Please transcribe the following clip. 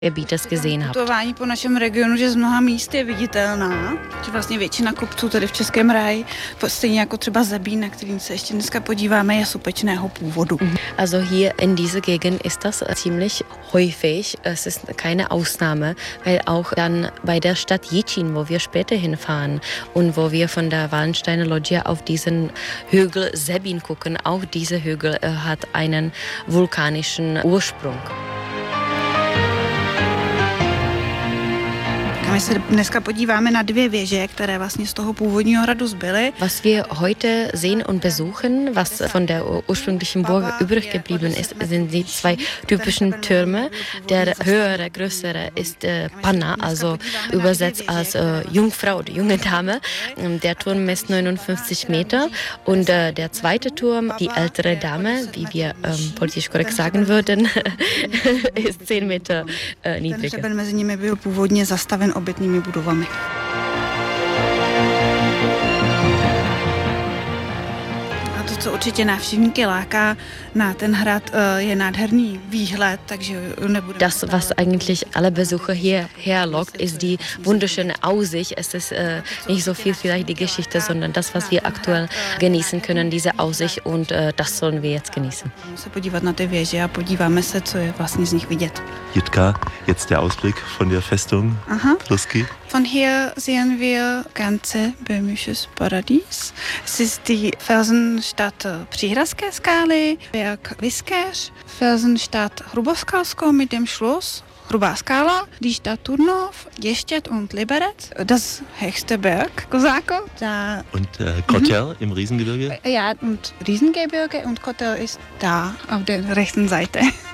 Gebietes gesehen habt. Putování po našem regionu, že z mnoha míst je viditelná, že vlastně většina kopců tady v Českém ráji, stejně jako třeba Zebín, na kterým se ještě dneska podíváme, je sopečného původu. Also hier in dieser Gegend ist das ziemlich häufig. Es ist keine Ausnahme, weil auch dann bei der Stadt Jičín, wo wir später hinfahren und wo wir von der Wallensteiner Loggia auf diesen Hügel Zebín gucken, auch dieser Hügel hat einen vulkanischen Ursprung. My se dneska podíváme na dvě věže, které vlastně z toho původního hradu zbyly. Was wir heute sehen und besuchen, was von der ursprünglichen Burg übrig geblieben ist, sind die zwei typischen Türme. Der höhere, größere ist Panna, also übersetzt als Jungfrau, die junge Dame. Der Turm misst 59 Meter und der zweite Turm, die ältere Dame, wie wir politisch korrekt sagen würden, ist 10 Meter niedriger. Ten hřeben mezi nimi byl původně zastaven obytnými budovami. A to, co určitě návštěvníky láká na ten hrad, je nádherný výhled, takže nebude. Das, was eigentlich alle Besucher hierher lockt, ist die wunderschöne Aussicht. Es ist nicht so viel vielleicht die Geschichte, sondern das, was wir aktuell genießen können, diese Aussicht, und das sollen wir jetzt genießen. Se podívat na ty věže a podíváme se, co je vlastně z nich vidět. Jitka, jetzt der Ausblick von der Festung Ruski. Von hier sehen wir ganze böhmisches Paradies. Es ist die Felsenstadt Příhradské skály, Berg Viskéř, Felsenstadt Hruboskalsko mit dem Schloss Hrubá Skala, die Stadt Turnov, Ještěd und Liberec, das höchste Berg, Kozáko. Da Und Kotel im Riesengebirge? Ja, und Riesengebirge und Kotel ist da auf der rechten Seite.